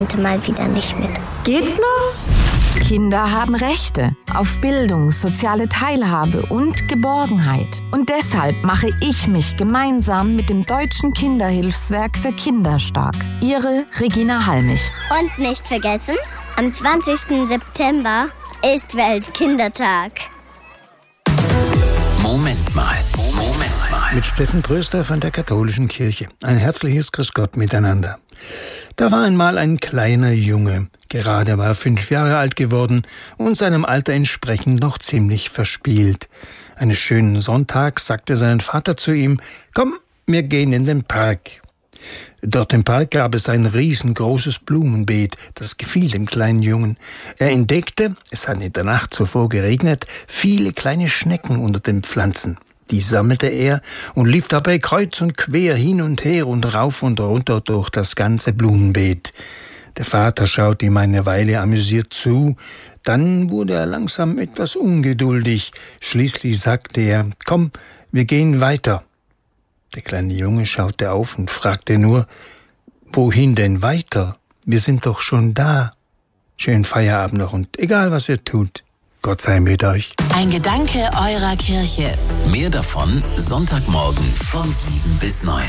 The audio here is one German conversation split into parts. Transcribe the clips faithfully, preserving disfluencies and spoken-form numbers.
mal wieder nicht mit. Geht's noch? Kinder haben Rechte auf Bildung, soziale Teilhabe und Geborgenheit. Und deshalb mache ich mich gemeinsam mit dem Deutschen Kinderhilfswerk für Kinder stark. Ihre Regina Halmich. Und nicht vergessen, am zwanzigsten September ist Weltkindertag. Moment mal, Moment mal. Mit Steffen Tröster von der Katholischen Kirche. Ein herzliches Grüß Gott miteinander. Da war einmal ein kleiner Junge. Gerade war er fünf Jahre alt geworden und seinem Alter entsprechend noch ziemlich verspielt. Eines schönen Sonntags sagte sein Vater zu ihm: Komm, wir gehen in den Park. Dort im Park gab es ein riesengroßes Blumenbeet, das gefiel dem kleinen Jungen. Er entdeckte, es hat in der Nacht zuvor geregnet, viele kleine Schnecken unter den Pflanzen. Die sammelte er und lief dabei kreuz und quer hin und her und rauf und runter durch das ganze Blumenbeet. Der Vater schaute ihm eine Weile amüsiert zu, dann wurde er langsam etwas ungeduldig. Schließlich sagte er: Komm, wir gehen weiter. Der kleine Junge schaute auf und fragte nur: Wohin denn weiter? Wir sind doch schon da. Schönen Feierabend noch und egal was ihr tut, Gott sei mit euch. Ein Gedanke eurer Kirche. Mehr davon Sonntagmorgen von sieben bis neun.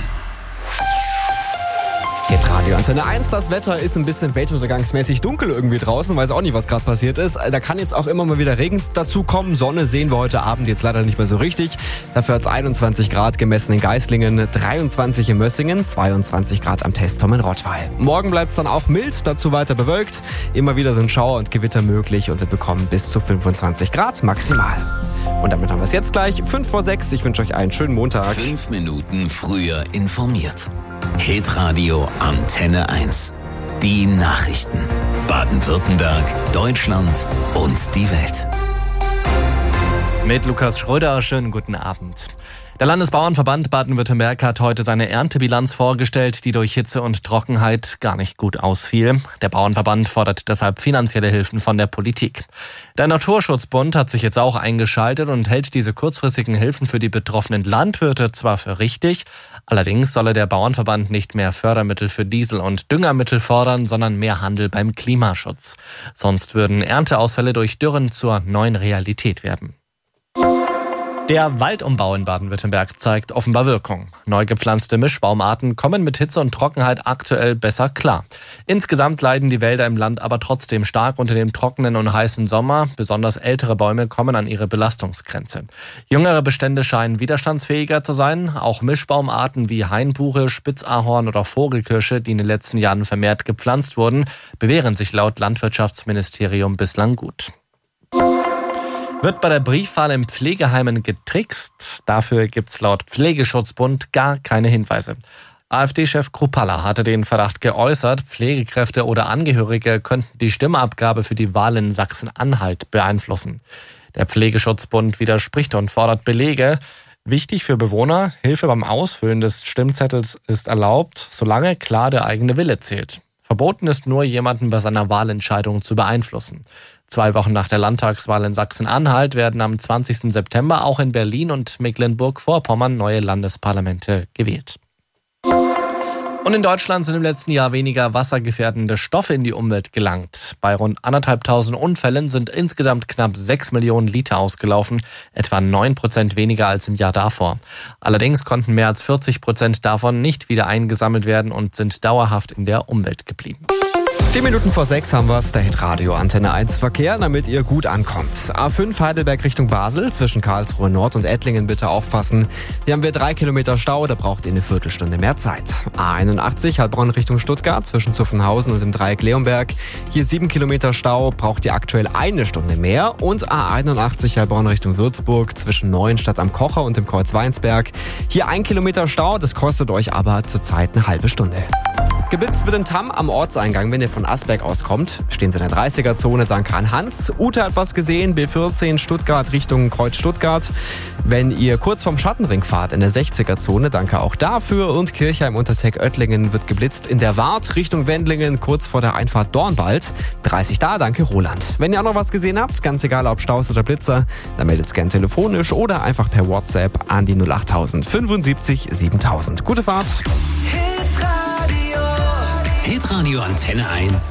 Hit Radio Antenne eins, das Wetter ist ein bisschen weltuntergangsmäßig dunkel irgendwie draußen, weiß auch nicht, was gerade passiert ist. Da kann jetzt auch immer mal wieder Regen dazu kommen. Sonne sehen wir heute Abend jetzt leider nicht mehr so richtig. Dafür hat es einundzwanzig Grad gemessen in Geislingen, dreiundzwanzig in Mössingen, zweiundzwanzig Grad am Testturm in Rottweil. Morgen bleibt es dann auch mild, dazu weiter bewölkt. Immer wieder sind Schauer und Gewitter möglich und wir bekommen bis zu fünfundzwanzig Grad maximal. Und damit haben wir es jetzt gleich, fünf vor sechs. Ich wünsche euch einen schönen Montag. Fünf Minuten früher informiert. Hit Radio Antenne eins. Die Nachrichten. Baden-Württemberg, Deutschland und die Welt. Mit Lukas Schröder, schönen guten Abend. Der Landesbauernverband Baden-Württemberg hat heute seine Erntebilanz vorgestellt, die durch Hitze und Trockenheit gar nicht gut ausfiel. Der Bauernverband fordert deshalb finanzielle Hilfen von der Politik. Der Naturschutzbund hat sich jetzt auch eingeschaltet und hält diese kurzfristigen Hilfen für die betroffenen Landwirte zwar für richtig, allerdings solle der Bauernverband nicht mehr Fördermittel für Diesel und Düngermittel fordern, sondern mehr Handel beim Klimaschutz. Sonst würden Ernteausfälle durch Dürren zur neuen Realität werden. Der Waldumbau in Baden-Württemberg zeigt offenbar Wirkung. Neu gepflanzte Mischbaumarten kommen mit Hitze und Trockenheit aktuell besser klar. Insgesamt leiden die Wälder im Land aber trotzdem stark unter dem trockenen und heißen Sommer. Besonders ältere Bäume kommen an ihre Belastungsgrenze. Jüngere Bestände scheinen widerstandsfähiger zu sein. Auch Mischbaumarten wie Hainbuche, Spitzahorn oder Vogelkirsche, die in den letzten Jahren vermehrt gepflanzt wurden, bewähren sich laut Landwirtschaftsministerium bislang gut. Wird bei der Briefwahl in Pflegeheimen getrickst? Dafür gibt's laut Pflegeschutzbund gar keine Hinweise. AfD-Chef Kruppalla hatte den Verdacht geäußert, Pflegekräfte oder Angehörige könnten die Stimmabgabe für die Wahl in Sachsen-Anhalt beeinflussen. Der Pflegeschutzbund widerspricht und fordert Belege. Wichtig für Bewohner: Hilfe beim Ausfüllen des Stimmzettels ist erlaubt, solange klar der eigene Wille zählt. Verboten ist nur, jemanden bei seiner Wahlentscheidung zu beeinflussen. Zwei Wochen nach der Landtagswahl in Sachsen-Anhalt werden am zwanzigsten September auch in Berlin und Mecklenburg-Vorpommern neue Landesparlamente gewählt. Und in Deutschland sind im letzten Jahr weniger wassergefährdende Stoffe in die Umwelt gelangt. Bei rund anderthalbtausend Unfällen sind insgesamt knapp sechs Millionen Liter ausgelaufen, etwa neun Prozent weniger als im Jahr davor. Allerdings konnten mehr als vierzig Prozent davon nicht wieder eingesammelt werden und sind dauerhaft in der Umwelt geblieben. Vier Minuten vor sechs haben wir es, der Hitradio Antenne eins Verkehr, damit ihr gut ankommt. A fünf Heidelberg Richtung Basel, zwischen Karlsruhe Nord und Ettlingen bitte aufpassen. Hier haben wir drei Kilometer Stau, da braucht ihr eine Viertelstunde mehr Zeit. A einundachtzig Heilbronn Richtung Stuttgart, zwischen Zuffenhausen und dem Dreieck Leonberg. Hier sieben Kilometer Stau, braucht ihr aktuell eine Stunde mehr. Und A einundachtzig Heilbronn Richtung Würzburg, zwischen Neuenstadt am Kocher und dem Kreuz Weinsberg. Hier ein Kilometer Stau, das kostet euch aber zurzeit eine halbe Stunde. Geblitzt wird in Tamm am Ortseingang, wenn ihr von Asberg auskommt. Stehen Sie in der dreißiger-Zone, danke an Hans. Ute hat was gesehen, B vierzehn Stuttgart Richtung Kreuz Stuttgart. Wenn ihr kurz vorm Schattenring fahrt, in der sechziger-Zone, danke auch dafür. Und Kirchheim Unterteck-Oettlingen wird geblitzt in der Wart Richtung Wendlingen, kurz vor der Einfahrt Dornwald. dreißig da, danke Roland. Wenn ihr auch noch was gesehen habt, ganz egal ob Staus oder Blitzer, dann meldet's gern telefonisch oder einfach per WhatsApp an die null acht null null fünfundsiebzig siebentausend. Gute Fahrt! Hitradio Hitradio Antenne eins